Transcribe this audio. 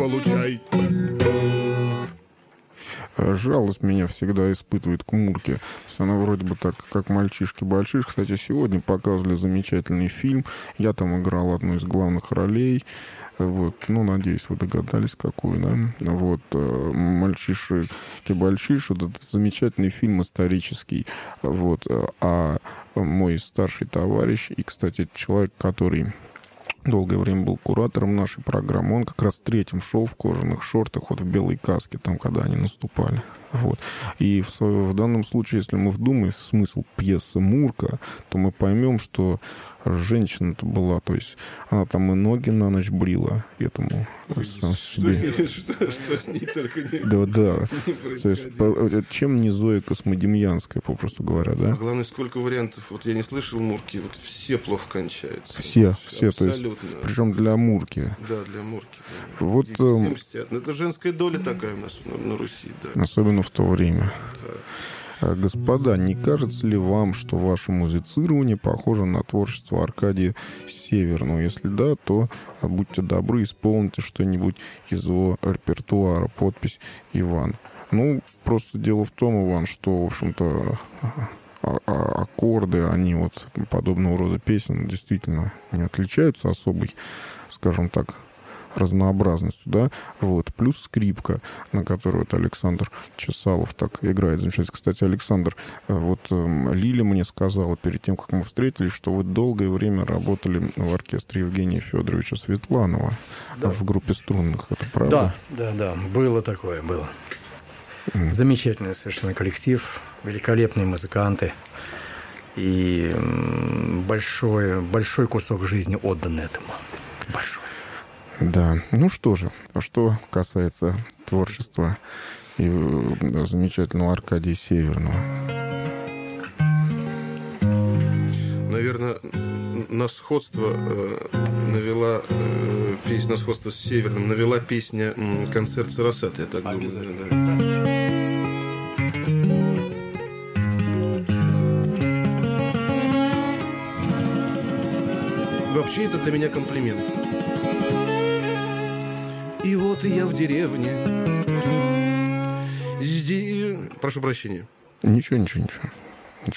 получай. Жалость меня всегда испытывает к Мурке. То есть она вроде бы так, как «Мальчишки-большишки». Кстати, сегодня показывали замечательный фильм. Я там играл одну из главных ролей. Вот, ну, надеюсь, вы догадались, какую, да? Вот, «Мальчишки-большишки» — это замечательный фильм исторический. Вот, а мой старший товарищ, и, кстати, человек, который долгое время был куратором нашей программы, он как раз третьим шел в кожаных шортах, вот в белой каске, там, когда они наступали. Вот. И в данном случае, если мы вдумаемся в смысл пьесы «Мурка», то мы поймем, что женщина-то была, то есть она там и ноги на ночь брила этому. Что с ней только не Да. происходило. То есть, чем не Зоя Космодемьянская, попросту говоря, да? А главное, сколько вариантов. Вот я не слышал Мурки, вот все плохо кончаются. Все, то есть, абсолютно. причем для Мурки. Да, для Мурки. Да. Вот, 70. Это женская доля такая у нас на Руси, да. особенно в то время. Да. Господа, не кажется ли вам, что ваше музицирование похоже на творчество Аркадия Северного? Если да, то будьте добры, исполните что-нибудь из его репертуара. Подпись Иван. Ну, просто дело в том, Иван, что, в общем-то, аккорды, они вот подобного рода песен действительно не отличаются особой, скажем так, разнообразностью, да, вот, плюс скрипка, на которой вот Александр Чесалов так играет замечательно. Кстати, Александр, вот Лиля мне сказала перед тем, как мы встретились, что вы долгое время работали в оркестре Евгения Федоровича Светланова, да, в группе струнных, это правда? Да, было такое, было. Замечательный совершенно коллектив, великолепные музыканты и большой кусок жизни отдан этому. Большой. Да, ну что же, что касается творчества и замечательного Аркадия Северного. Наверное, на сходство навела песня, на сходство с Северным навела песня «Концерт Сарасата», я так думаю. Да. Вообще, это для меня комплимент. И вот я в деревне. Прошу прощения. Ничего.